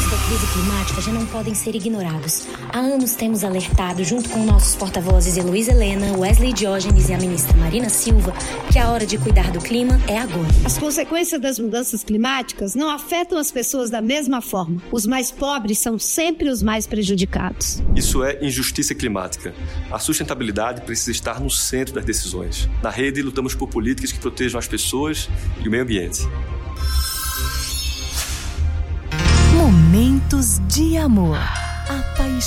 da crise climática já não podem ser ignorados. Há anos temos alertado, junto com nossos porta-vozes Heloísa Helena, Wesley Diógenes e a ministra Marina Silva, que a hora de cuidar do clima é agora. As consequências das mudanças climáticas não afetam as pessoas da mesma forma. Os mais pobres são sempre os mais prejudicados. Isso é injustiça climática. A sustentabilidade precisa estar no centro das decisões. Na Rede, lutamos por políticas que protejam as pessoas e o meio ambiente. Momentos de amor. A paixão